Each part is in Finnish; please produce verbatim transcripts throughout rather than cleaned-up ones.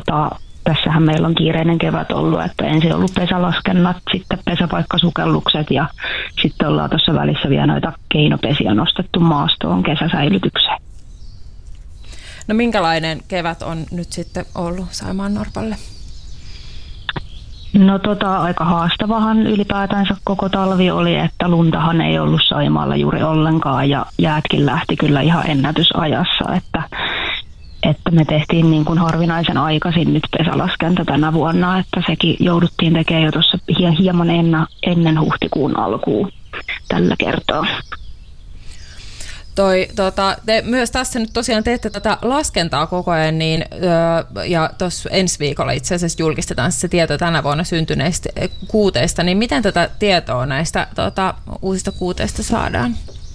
tota, tässähän meillä on kiireinen kevät ollut, että ensin on ollut pesälaskennat, sitten pesäpaikkasukellukset ja sitten ollaan tuossa välissä vielä noita keinopesiä nostettu maastoon kesäsäilytykseen. No minkälainen kevät on nyt sitten ollut Saimaannorpalle? No tota, aika haastavahan ylipäätänsä koko talvi oli, että luntahan ei ollut Saimaalla juuri ollenkaan ja jäätkin lähti kyllä ihan ennätysajassa, että, että me tehtiin niin kuin harvinaisen aikaisin nyt pesälaskenta tänä vuonna, että sekin jouduttiin tekemään jo tuossa hieman ennen, ennen huhtikuun alkuun tällä kertaa. Toi, tota, te myös tässä nyt tosiaan teette tätä laskentaa koko ajan, niin, öö, ja tuossa ensi viikolla itse asiassa julkistetaan se tieto tänä vuonna syntyneistä kuuteista, niin miten tätä tietoa näistä tota, uusista kuuteista saadaan?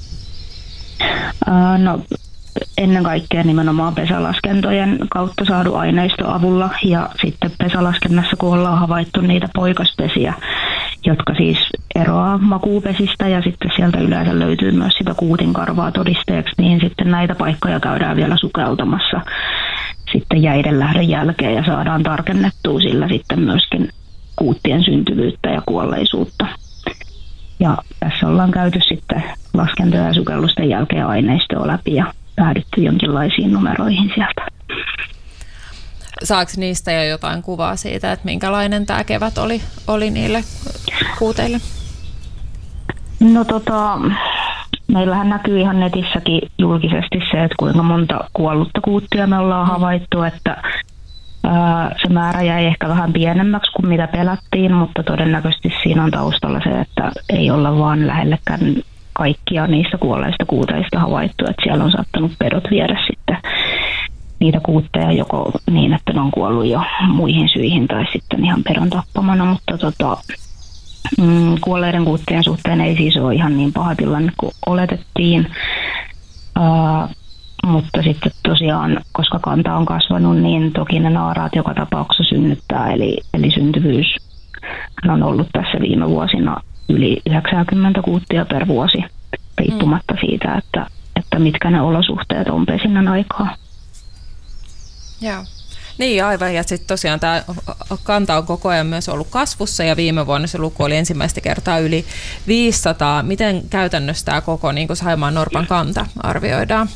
Ää, no, ennen kaikkea nimenomaan pesälaskentojen kautta saadu aineisto avulla ja sitten pesälaskennassa, kun ollaan havaittu niitä poikaspesiä, jotka siis eroaa makuupesistä ja sitten sieltä yleensä löytyy myös sitä kuutinkarvaa todisteeksi, niin sitten näitä paikkoja käydään vielä sukeltamassa sitten jäiden lähdön jälkeen ja saadaan tarkennettua sillä sitten myöskin kuuttien syntyvyyttä ja kuolleisuutta. Ja tässä ollaan käyty sitten laskentoja ja sukellusten jälkeen aineistoa läpi ja päädytty jonkinlaisiin numeroihin sieltä. Saako niistä jo jotain kuvaa siitä, että minkälainen tämä kevät oli, oli niille kuuteille? No tota, meillähän näkyy ihan netissäkin julkisesti se, että kuinka monta kuollutta kuuttia me ollaan havaittu, että ää, se määrä jäi ehkä vähän pienemmäksi kuin mitä pelättiin, mutta todennäköisesti siinä on taustalla se, että ei olla vaan lähellekään kaikkia niistä kuolleista kuuteista havaittu, että siellä on saattanut pedot viedä sitten niitä kuutteja joko niin, että ne on kuollut jo muihin syihin tai sitten ihan pedon tappamana, mutta tota, mm, kuolleiden kuuttien suhteen ei siis ole ihan niin paha tilanne kuin oletettiin, uh, mutta sitten tosiaan, koska kanta on kasvanut, niin toki ne naaraat joka tapauksessa synnyttää, eli, eli syntyvyys on ollut tässä viime vuosina yli yhdeksänkymmentä kuuttia per vuosi, riippumatta siitä, että, että mitkä ne olosuhteet on pesinnän aikaa. Joo. Niin aivan, ja sitten tosiaan tämä kanta on koko ajan myös ollut kasvussa, ja viime vuonna se luku oli ensimmäistä kertaa yli viisisataa. Miten käytännössä tämä koko niin kuin Saimaannorpan kanta arvioidaan?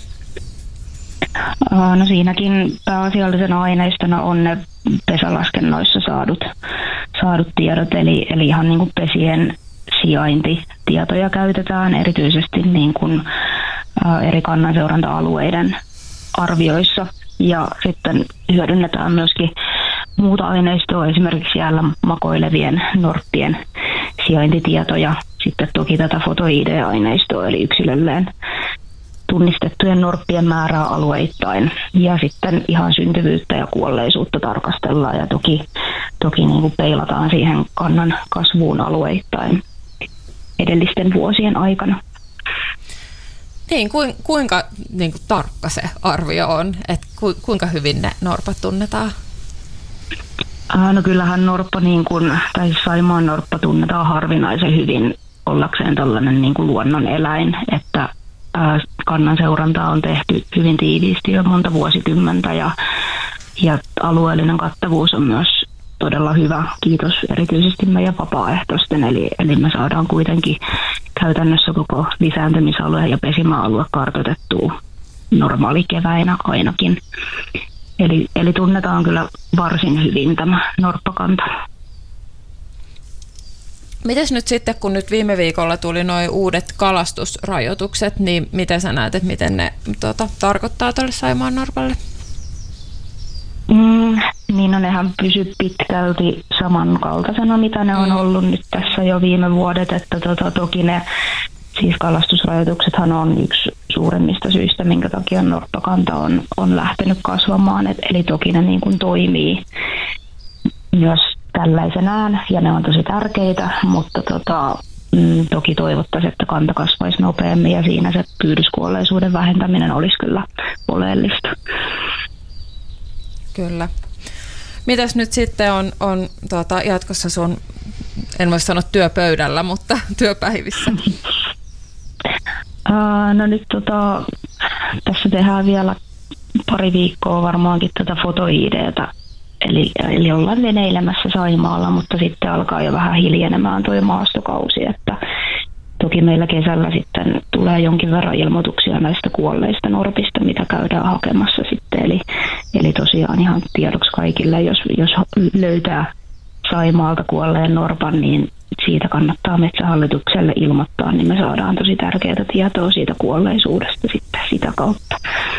No siinäkin pääasiallisena aineistona on ne pesälaskennoissa saadut, saadut tiedot, eli, eli ihan niin kuin pesien sijaintitietoja käytetään erityisesti niin kuin, ä, eri kannanseuranta-alueiden arvioissa. Ja sitten hyödynnetään myöskin muuta aineistoa, esimerkiksi jäällä makoilevien norppien sijaintitietoja. Sitten toki tätä foto-I D-aineistoa, eli yksilölleen tunnistettujen norppien määrää alueittain. Ja sitten ihan syntyvyyttä ja kuolleisuutta tarkastellaan ja toki, toki niin kuin peilataan siihen kannan kasvuun alueittain edellisten vuosien aikana. Niin, kuinka niin kuin, tarkka se arvio on, että kuinka hyvin ne norpat tunnetaan? No kyllähän norppa, niin kuin, tai Saimaan norppa tunnetaan harvinaisen hyvin ollakseen tällainen niin kuin luonnon eläin, että kannan seurantaa on tehty hyvin tiiviisti jo monta vuosikymmentä ja, ja alueellinen kattavuus on myös todella hyvä. Kiitos erityisesti meidän vapaaehtoisten, eli, eli me saadaan kuitenkin käytännössä koko lisääntymisalue ja pesimäalue kartoitettua normaalikeväinä ainakin. Eli, eli tunnetaan kyllä varsin hyvin tämä norppakanta. Mites nyt sitten, kun nyt viime viikolla tuli nuo uudet kalastusrajoitukset, niin miten sä näet, että miten ne tuota, tarkoittaa tuolle Saimaannorpalle? Mm, niin no nehän pysy pitkälti samankaltaisena, mitä ne on ollut nyt tässä jo viime vuodet, että tota, toki ne siis kalastusrajoituksethan on yksi suuremmista syistä, minkä takia norppakanta on, on lähtenyt kasvamaan, et, eli toki ne niin kuin toimii myös tällaisenään ja ne on tosi tärkeitä, mutta tota, mm, toki toivottaisiin, että kanta kasvaisi nopeammin ja siinä se pyydyskuolleisuuden vähentäminen olisi kyllä oleellista. Kyllä. Mitäs nyt sitten on, on tuota, jatkossa sun, en voi sanoa työpöydällä, mutta työpäivissä? Uh, no nyt tota, tässä tehdään vielä pari viikkoa varmaankin tätä foto-I D:tä Eli, eli ollaan veneilemässä Saimaalla, mutta sitten alkaa jo vähän hiljenemään tuo maastokausi, että toki meillä kesällä sitten tulee jonkin verran ilmoituksia näistä kuolleista norpista, mitä käydään hakemassa sitten. Eli, eli tosiaan ihan tiedoksi kaikille, jos, jos löytää Saimaalta kuolleen norpan, niin siitä kannattaa Metsähallitukselle ilmoittaa, niin me saadaan tosi tärkeää tietoa siitä kuolleisuudesta sitten sitä kautta.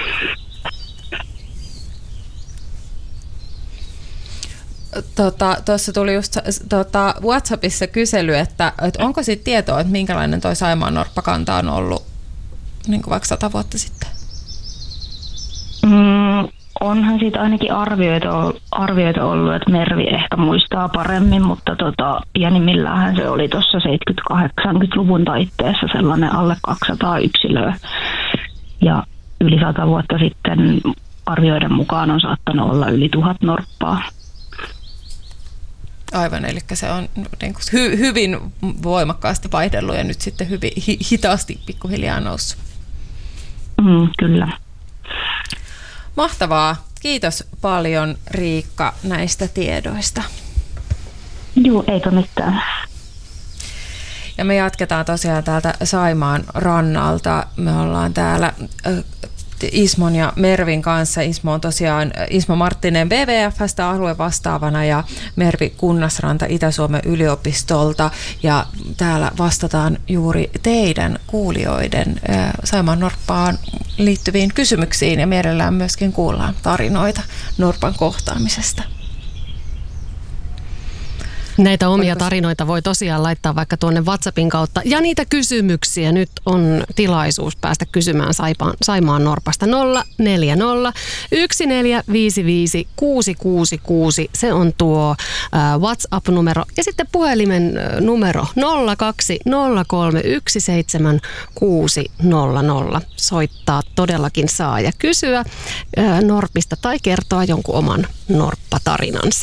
Tuossa tota, tuli just tota, WhatsAppissa kysely, että, että onko siitä tietoa, että minkälainen toi Saimaan norppakanta on ollut niin kuin vaikka sata vuotta sitten? Mm, onhan siitä ainakin arvioita, arvioita ollut, että Mervi ehkä muistaa paremmin, mutta tota, pienimmilläänhän se oli tuossa seitsemänkymmentä-kahdeksankymmentäluvun taitteessa sellainen alle kaksisataa yksilöä. Ja yli sata vuotta sitten arvioiden mukaan on saattanut olla yli tuhat norppaa. Aivan, eli se on niin kuin hy, hyvin voimakkaasti vaihdellut ja nyt sitten hyvin hi, hitaasti pikkuhiljaa noussut. Mm, kyllä. Mahtavaa. Kiitos paljon, Riikka, näistä tiedoista. Joo, eikö mitään. Ja me jatketaan tosiaan täältä Saimaan rannalta. Me ollaan täällä Ismon ja Mervin kanssa. Ismo on tosiaan Ismo Marttinen B W F:stä aluevastaavana ja Mervi Kunnasranta Itä-Suomen yliopistolta. Ja täällä vastataan juuri teidän kuulijoiden Saimaan norppaan liittyviin kysymyksiin ja mielellään myöskin kuullaan tarinoita norpan kohtaamisesta. Näitä omia tarinoita voi tosiaan laittaa vaikka tuonne WhatsAppin kautta. Ja niitä kysymyksiä nyt on tilaisuus päästä kysymään Saimaan, Saimaan norpasta. nolla neljä nolla yksi neljä viisi viisi kuusi kuusi kuusi. Se on tuo äh, WhatsApp-numero. Ja sitten puhelimen äh, numero nolla kaksi nolla kolme yksi seitsemän kuusi nolla nolla. Soittaa todellakin saa ja kysyä äh, norpista tai kertoa jonkun oman norppatarinansa.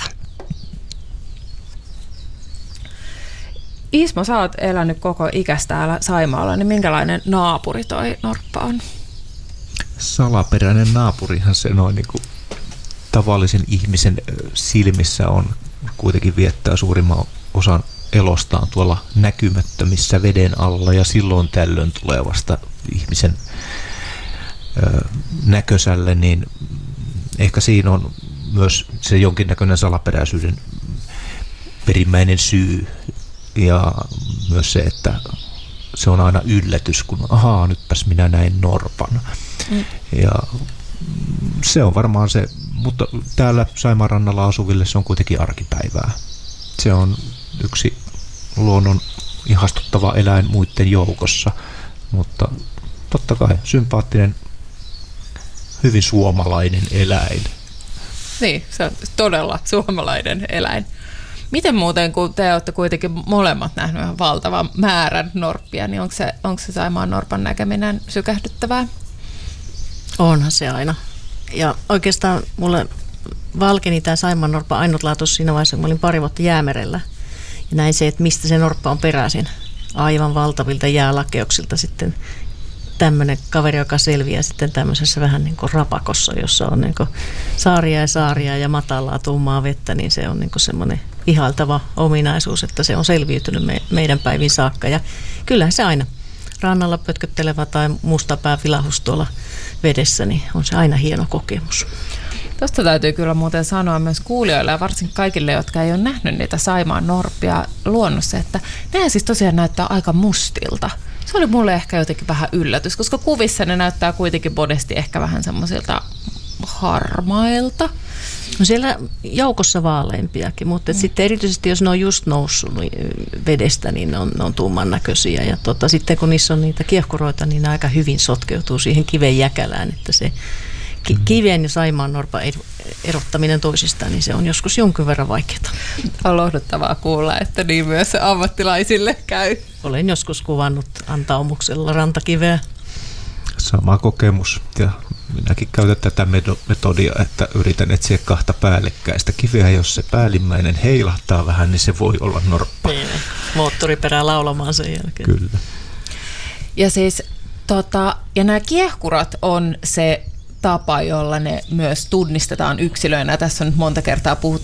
Ismo, sä oot elänyt koko ikäs täällä Saimaalla, niin minkälainen naapuri toi norppa on? Salaperäinen naapurihan se noin niin kuin tavallisen ihmisen silmissä on, kuitenkin viettää suurimman osan elostaan tuolla näkymättömissä veden alla ja silloin tällöin tulee vasta ihmisen ö, näkösälle, niin ehkä siinä on myös se jonkinnäköinen salaperäisyyden perimmäinen syy. Ja myös se, että se on aina yllätys, kun ahaa, nytpäs minä näin norpan. Mm. Ja se on varmaan se, mutta täällä Saimaan rannalla asuville se on kuitenkin arkipäivää. Se on yksi luonnon ihastuttava eläin muiden joukossa, mutta totta kai sympaattinen, hyvin suomalainen eläin. Niin, se on todella suomalainen eläin. Miten muuten, kun te olette kuitenkin molemmat nähneet ihan valtavan määrän norppia, niin onko se, onko se Saimaan norpan näkeminen sykähdyttävää? Onhan se aina. Ja oikeastaan mulle valkeni tämä Saimaan norppa ainutlaatuus siinä vaiheessa, kun mä olin pari vuotta Jäämerellä. Ja näin se, että mistä se norppa on peräisin. Aivan valtavilta jäälakeuksilta sitten tämmöinen kaveri, joka selviää sitten tämmöisessä vähän niin kuin rapakossa, jossa on niin kuin saaria ja saaria ja matalaa tummaa vettä, niin se on niin kuin semmoinen ihailtava ominaisuus, että se on selviytynyt me, meidän päivin saakka. Ja kyllähän se aina rannalla pötköttelevä tai mustapää vilahus tuolla vedessä, niin on se aina hieno kokemus. Tuosta täytyy kyllä muuten sanoa myös kuulijoille ja varsinkin kaikille, jotka ei ole nähnyt niitä Saimaan norppia luonnossa, että nehän siis tosiaan näyttää aika mustilta. Se oli mulle ehkä jotenkin vähän yllätys, koska kuvissa ne näyttää kuitenkin modesti ehkä vähän semmoisilta harmailta. No siellä joukossa vaaleimpiakin, mutta mm. sitten erityisesti jos ne on just noussut vedestä, niin ne on, ne on tumman näköisiä. Ja tota, sitten kun niissä on niitä kiehkuroita, niin ne aika hyvin sotkeutuu siihen kiven jäkälään, että se ki- kiven ja Saimaan norpan erottaminen toisistaan, niin se on joskus jonkin verran vaikeaa. On lohduttavaa kuulla, että niin myös ammattilaisille käy. Olen joskus kuvannut antaumuksella rantakiveä. Sama kokemus. Ja minäkin käytän tätä metodia, että yritän etsiä kahta päällekkäistä kiveä. Jos se päällimmäinen heilahtaa vähän, niin se voi olla norppa. Niin, moottoriperää laulamaan sen jälkeen. Kyllä. Ja siis tota, ja nämä kiehkurat on se tapa, jolla ne myös tunnistetaan yksilöinä. Tässä on nyt monta kertaa puhuttu